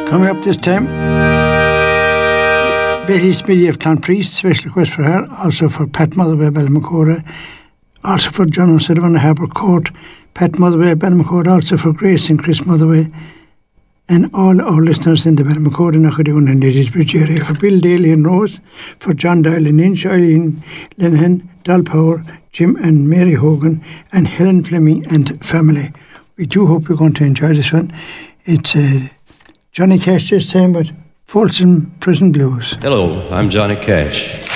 Coming up this time, Betty Smithy of Clonpriest, special request for her, also for Pat Motherway, Balmacora, also for John O'Sullivan, Harbour Court, Pat Motherway, Balmacora, also for Grace and Chris Motherway, and all our listeners in the Balmacora, Knockadune and Ladiesbridge area, for Bill Daly and Rose, for John Doyle and Inch, Eileen Linehan, Dal Power, Jim and Mary Hogan, and Helen Fleming and family. We do hope you're going to enjoy this one. It's Johnny Cash this time with Folsom Prison Blues. Hello, I'm Johnny Cash.